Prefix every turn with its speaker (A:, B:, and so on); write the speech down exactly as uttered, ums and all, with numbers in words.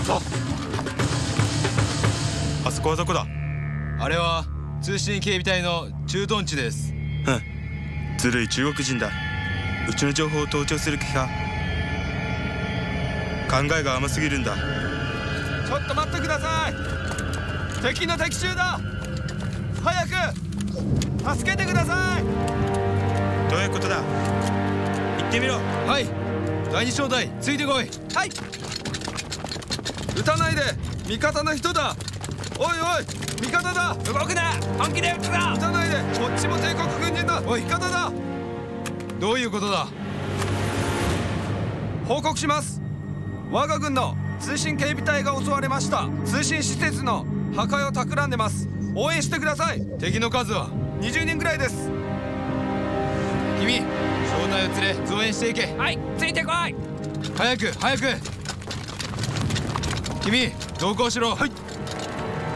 A: ぞ。
B: あそこはどこだ？
A: あれは通信警備隊の駐屯地です。
B: うん、ずるい中国人だ。うちの情報を盗聴する気か？考えが甘すぎるんだ。
A: ちょっと待ってください。敵の敵襲だ。早く助けてください。
B: どういうことだ？言ってみろ。
A: はい、第二小隊ついてこい。はい。撃たないで、味方の人だ。おいおい、味方だ。
C: 動くな、本気で撃つぞ。
A: 撃たないで、こっちも帝国軍人だ。おい、味方だ。どういうことだ？報告します。我が軍の通信警備隊が襲われました。通信施設の破壊を企んでます。応援してください。敵の数はにじゅうにんぐらいです。君、小隊を連れ増援していけ。
C: はい、ついてこい。
A: 早く早く。君、同行しろ。はい。